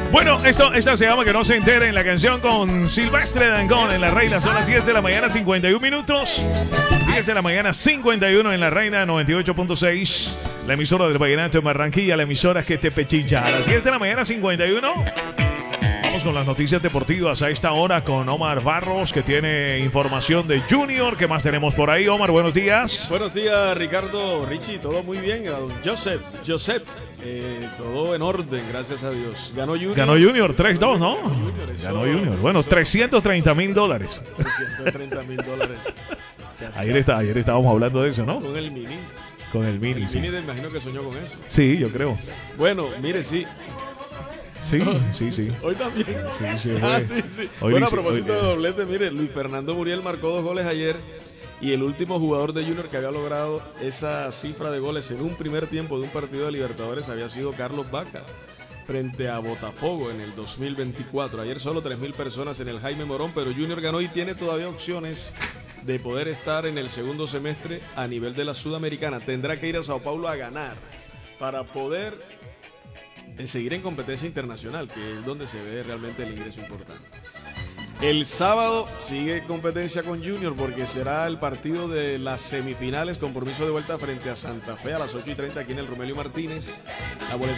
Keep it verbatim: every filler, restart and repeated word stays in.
Bueno, esto, esta se llama Que no se enteren, la canción con Silvestre Dangond en La Reina. Son las diez de la mañana, cincuenta y un minutos. diez de la mañana, cincuenta y uno en La Reina, noventa y ocho punto seis. La emisora del Vallenato en Barranquilla, la emisora que te pechilla. A las diez de la mañana, cincuenta y uno. Vamos con las noticias deportivas a esta hora con Omar Barros, que tiene información de Junior. ¿Qué más tenemos por ahí, Omar? Buenos días. Buenos días, Ricardo, Richie, todo muy bien. A don Joseph, Joseph, eh, todo en orden, gracias a Dios. Ganó Junior. Ganó Junior tres dos, ¿no? Ganó Junior, eso, Ganó Junior. Bueno, eso, trescientos treinta mil dólares. trescientos treinta mil dólares. Ayer, está, ayer estábamos hablando de eso, ¿no? Con el Mini. Con el Mini, El sí. Mini, me imagino que soñó con eso. Sí, yo creo. Bueno, mire, sí. Sí, sí, sí. Hoy también. Sí, sí, ah, hoy- sí, sí. hoy Bueno, a dice- propósito hoy- de doblete, mire, Luis Fernando Muriel marcó dos goles ayer y el último jugador de Junior que había logrado esa cifra de goles en un primer tiempo de un partido de Libertadores había sido Carlos Vaca frente a Botafogo en el dos mil veinticuatro. Ayer solo tres mil personas en el Jaime Morón, pero Junior ganó y tiene todavía opciones de poder estar en el segundo semestre a nivel de la Sudamericana. Tendrá que ir a Sao Paulo a ganar para poder en seguir en competencia internacional, que es donde se ve realmente el ingreso importante. El sábado sigue competencia con Junior porque será el partido de las semifinales, compromiso de vuelta frente a Santa Fe a las ocho y treinta aquí en el Romelio Martínez. La boleta